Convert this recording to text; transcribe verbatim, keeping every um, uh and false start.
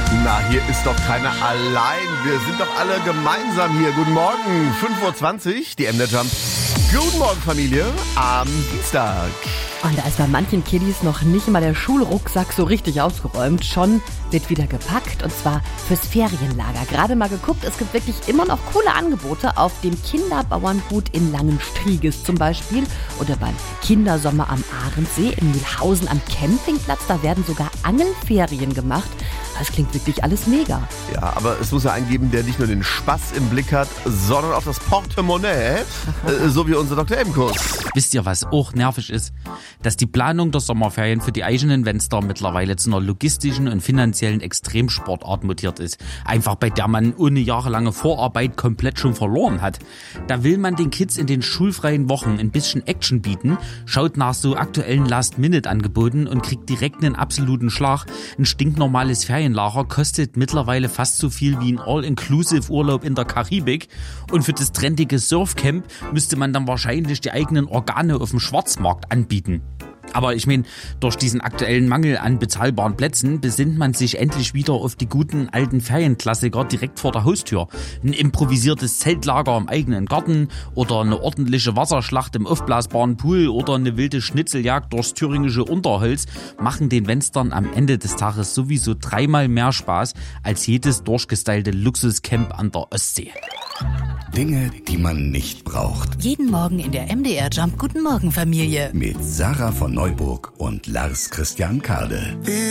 Na, hier ist doch keiner allein. Wir sind doch alle gemeinsam hier. Guten Morgen, fünf Uhr zwanzig, die M D Jump. Guten Morgen, Familie, am Dienstag. Und da ist bei manchen Kiddies noch nicht mal der Schulrucksack so richtig ausgeräumt. Schon wird wieder gepackt, und zwar fürs Ferienlager. Gerade mal geguckt, es gibt wirklich immer noch coole Angebote auf dem Kinderbauerngut in Langenstrieges zum Beispiel oder beim Kindersommer am Ahrensee in Mühlhausen am Campingplatz. Da werden sogar Angelferien gemacht. Das klingt wirklich alles mega. Ja, aber es muss ja einen geben, der nicht nur den Spaß im Blick hat, sondern auch das Portemonnaie, äh, so wie unser Doktor Emkurs. Wisst ihr, was auch nervig ist? Dass die Planung der Sommerferien für die eigenen Wenster mittlerweile zu einer logistischen und finanziellen Extremsportart mutiert ist. Einfach bei der man ohne jahrelange Vorarbeit komplett schon verloren hat. Da will man den Kids in den schulfreien Wochen ein bisschen Action bieten, schaut nach so aktuellen Last-Minute-Angeboten und kriegt direkt einen absoluten Schlag. Ein stinknormales Ferienlager kostet mittlerweile fast so viel wie ein All-Inclusive-Urlaub in der Karibik. Und für das trendige Surfcamp müsste man dann wahrscheinlich die eigenen Organe auf dem Schwarzmarkt anbieten. Aber ich meine, durch diesen aktuellen Mangel an bezahlbaren Plätzen besinnt man sich endlich wieder auf die guten alten Ferienklassiker direkt vor der Haustür. Ein improvisiertes Zeltlager im eigenen Garten oder eine ordentliche Wasserschlacht im aufblasbaren Pool oder eine wilde Schnitzeljagd durchs thüringische Unterholz machen den Wenstern am Ende des Tages sowieso dreimal mehr Spaß als jedes durchgestylte Luxuscamp an der Ostsee. Dinge, die man nicht braucht. Jeden Morgen in der M D R Jump Guten Morgen Familie. Mit Sarah von Neuburg und Lars Christian Kade.